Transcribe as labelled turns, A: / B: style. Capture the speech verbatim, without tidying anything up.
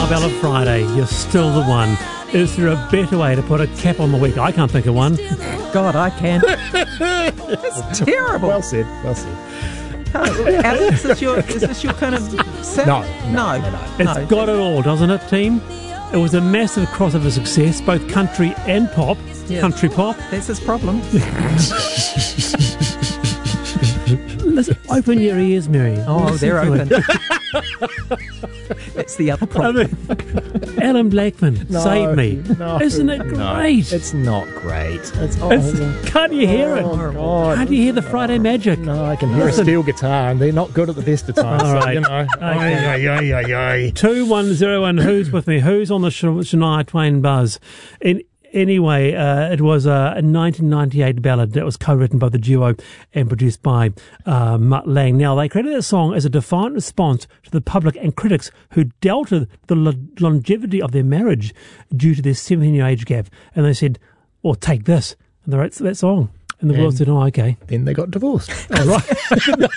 A: Marbella Friday, you're still the one. Is there a better way to put a cap on the week? I can't think of one.
B: God, I can. It's terrible.
C: Well said, well said.
B: Oh, Alex, is, your, is this your kind of sound?
C: No,
B: no,
C: no, no.
A: It's
B: no.
A: got it all, doesn't it, team? It was a massive crossover success, both country and pop.
B: Yeah.
A: Country pop.
B: That's his problem.
A: Listen, open your ears, Mary.
B: Oh,
A: Listen
B: they're
A: to
B: open.
A: it.
B: That's the other
A: I
B: problem.
A: mean, Alan Blackman,
C: No,
A: save me.
C: no,
A: Isn't it
C: no.
A: great?
C: It's not great. It's, oh,
A: It's- can't you hear it?
C: oh, God.
A: Can't you hear the Friday magic?
C: No, I can hear
A: Listen.
C: a steel guitar, and they're not good at the best of times.
A: All
C: so,
A: right.
C: you know.
A: Okay.
C: Ay, ay, ay, ay, ay.
A: two one zero one, who's with me? Who's on the Sh- Shania Twain buzz? In, anyway, uh, it was a, a nineteen ninety-eight ballad that was co-written by the duo and produced by uh, Mutt Lang. Now, they created that song as a defiant response to the public and critics who doubted the lo- longevity of their marriage due to their seventeen-year age gap. And they said, well, take this. And they wrote that song. And the world
C: And-
A: said, oh, okay.
C: Then they got divorced.
A: All right.